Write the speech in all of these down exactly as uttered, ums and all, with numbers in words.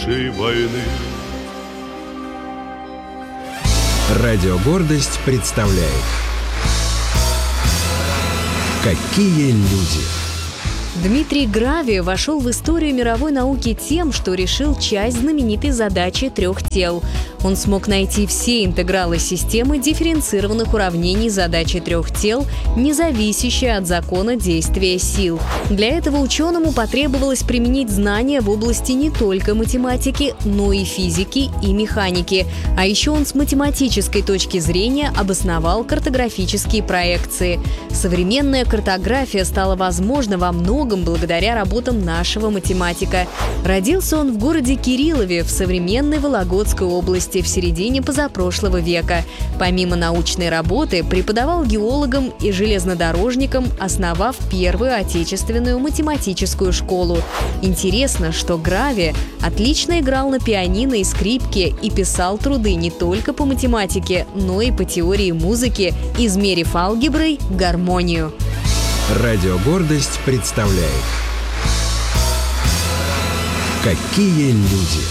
нашей войны. Радио «Гордость» представляет «Какие люди». Дмитрий Грави вошел в историю мировой науки тем, что решил часть знаменитой задачи трех тел. Он смог найти все интегралы системы дифференцированных уравнений задачи трех тел, не зависящие от закона действия сил. Для этого ученому потребовалось применить знания в области не только математики, но и физики и механики. А еще он с математической точки зрения обосновал картографические проекции. Современная картография стала возможна во многом благодаря работам нашего математика. Родился он в городе Кириллове в современной Вологодской области в середине позапрошлого века. Помимо научной работы, преподавал геологам и железнодорожникам, основав первую отечественную математическую школу. Интересно, что Грави отлично играл на пианино и скрипке и писал труды не только по математике, но и по теории музыки, измерив алгеброй гармонию. Радио «Гордость» представляет «Какие люди».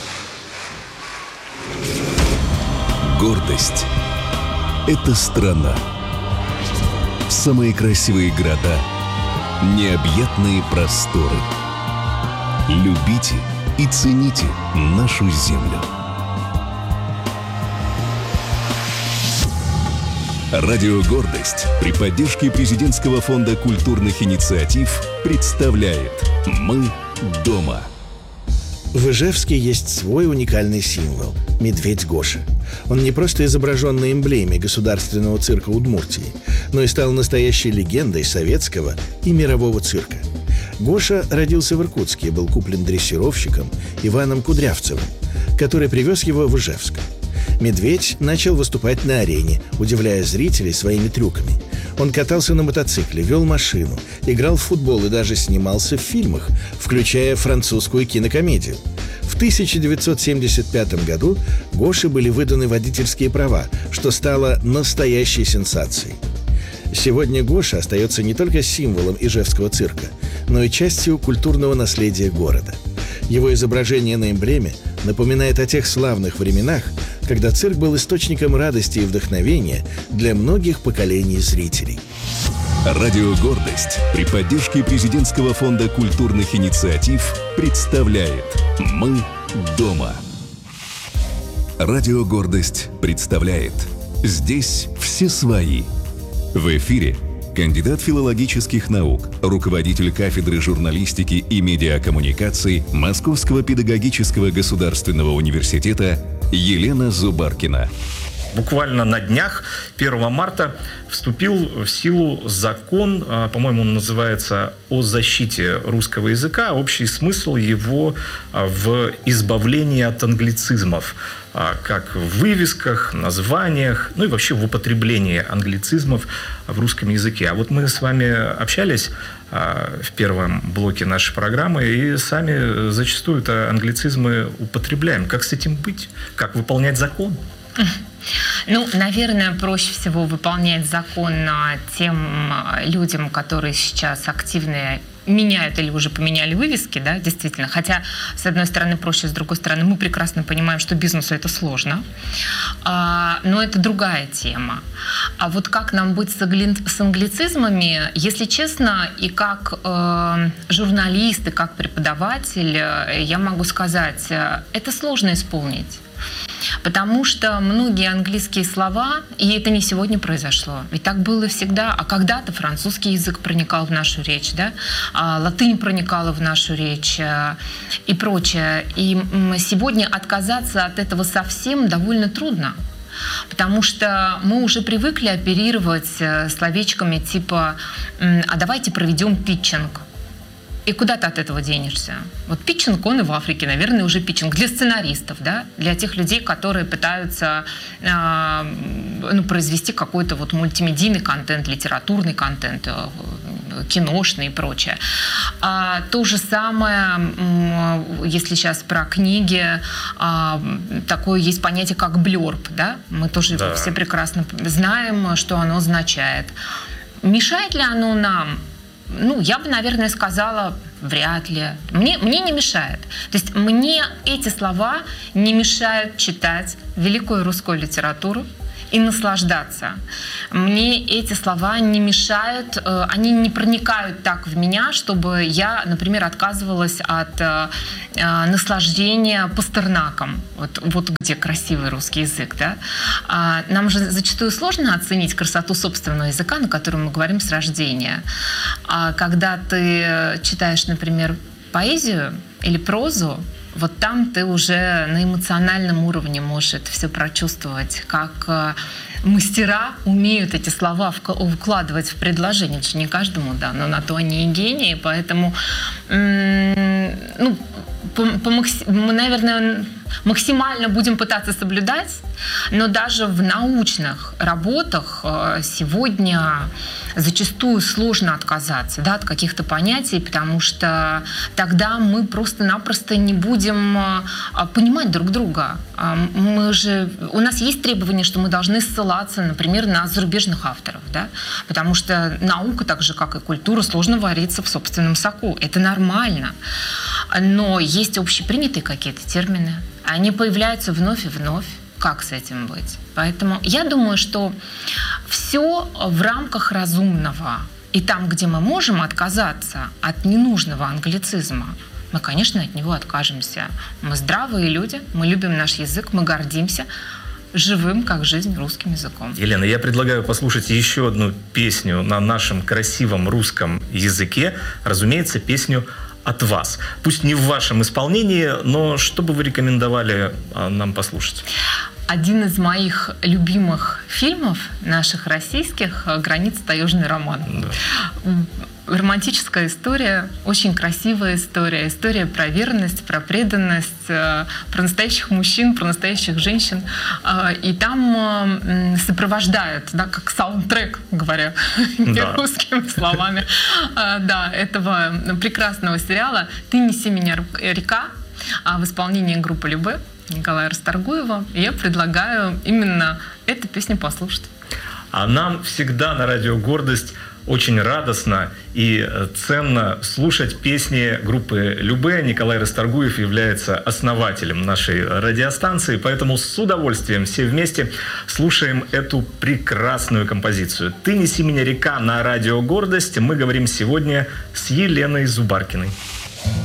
Гордость – это страна. Самые красивые города, необъятные просторы. Любите и цените нашу землю. Радио «Гордость» при поддержке Президентского фонда культурных инициатив представляет «Мы дома». В Ижевске есть свой уникальный символ – медведь Гоша. Он не просто изображен на эмблеме Государственного цирка Удмуртии, но и стал настоящей легендой советского и мирового цирка. Гоша родился в Иркутске и был куплен дрессировщиком Иваном Кудрявцевым, который привез его в Ижевск. Медведь начал выступать на арене, удивляя зрителей своими трюками. Он катался на мотоцикле, вел машину, играл в футбол и даже снимался в фильмах, включая французскую кинокомедию. В тысяча девятьсот семьдесят пятом году Гоше были выданы водительские права, что стало настоящей сенсацией. Сегодня Гоша остается не только символом ижевского цирка, но и частью культурного наследия города. Его изображение на эмблеме напоминает о тех славных временах, когда цирк был источником радости и вдохновения для многих поколений зрителей. Радио «Гордость» при поддержке Президентского фонда культурных инициатив представляет «Мы дома». Радио «Гордость» представляет «Здесь все свои». В эфире кандидат филологических наук, руководитель кафедры журналистики и медиакоммуникаций Московского педагогического государственного университета Елена Зубаркина. Буквально на днях, первого марта, вступил в силу закон, по-моему, он называется «О защите русского языка». Общий смысл его в избавлении от англицизмов, как в вывесках, названиях, ну и вообще в употреблении англицизмов в русском языке. А вот мы с вами общались в первом блоке нашей программы и сами зачастую это англицизмы употребляем. Как с этим быть? Как выполнять закон? Ну, наверное, проще всего выполнять закон тем людям, которые сейчас активно меняют или уже поменяли вывески, да, действительно. Хотя, с одной стороны, проще, с другой стороны, мы прекрасно понимаем, что бизнесу это сложно. А, но это другая тема. А вот как нам быть с, англи... с англицизмами, если честно, и как э, журналист, и как преподаватель, я могу сказать, это сложно исполнить. Потому что многие английские слова, и это не сегодня произошло, ведь так было всегда, а когда-то французский язык проникал в нашу речь, да? А латынь проникала в нашу речь и прочее. И сегодня отказаться от этого совсем довольно трудно. Потому что мы уже привыкли оперировать словечками типа «а давайте проведем питчинг». И куда ты от этого денешься? Вот питчинг, он и в Африке, наверное, уже питчинг для сценаристов, да? Для тех людей, которые пытаются э, ну, произвести какой-то вот мультимедийный контент, литературный контент, э, киношный и прочее. А то же самое, э, если сейчас про книги, э, такое есть понятие, как блёрб, да? Мы тоже да. все прекрасно знаем, что оно означает. Мешает ли оно нам ну, я бы, наверное, сказала, вряд ли. Мне, мне не мешает. То есть мне эти слова не мешают читать великую русскую литературу и наслаждаться. Мне эти слова не мешают, они не проникают так в меня, чтобы я, например, отказывалась от наслаждения Пастернаком. Вот, вот где красивый русский язык, да? Нам же зачастую сложно оценить красоту собственного языка, на котором мы говорим с рождения. А когда ты читаешь, например, поэзию или прозу, вот там ты уже на эмоциональном уровне можешь это все прочувствовать, как мастера умеют эти слова вкладывать в предложение. Это же не каждому, да, но на то они и гении, поэтому, ну, по, по, мы, наверное, максимально будем пытаться соблюдать, но даже в научных работах сегодня зачастую сложно отказаться, да, от каких-то понятий, потому что тогда мы просто-напросто не будем понимать друг друга. Мы же, у нас есть требование, что мы должны ссылаться, например, на зарубежных авторов, да, потому что наука, так же как и культура, сложно вариться в собственном соку. Это нормально. Но есть общепринятые какие-то термины. Они появляются вновь и вновь. Как с этим быть? Поэтому я думаю, что все в рамках разумного. И там, где мы можем отказаться от ненужного англицизма, мы, конечно, от него откажемся. Мы здравые люди, мы любим наш язык, мы гордимся живым, как жизнь, русским языком. Елена, я предлагаю послушать еще одну песню на нашем красивом русском языке. Разумеется, песню от вас. Пусть не в вашем исполнении, но что бы вы рекомендовали нам послушать? Один из моих любимых фильмов наших российских «Граница. Таежный роман». Да. Романтическая история, очень красивая история. История про верность, про преданность, про настоящих мужчин, про настоящих женщин. И там сопровождают, да, как саундтрек, говоря да. русскими словами, да, этого прекрасного сериала «Ты неси меня, река», в исполнении группы «Любэ» Николая Расторгуева. Я предлагаю именно эту песню послушать. А нам всегда на радио «Гордость» очень радостно и ценно слушать песни группы «Любэ». Николай Расторгуев является основателем нашей радиостанции, поэтому с удовольствием все вместе слушаем эту прекрасную композицию. «Ты неси меня, река» на радио «Гордость». Мы говорим сегодня с Еленой Зубаркиной.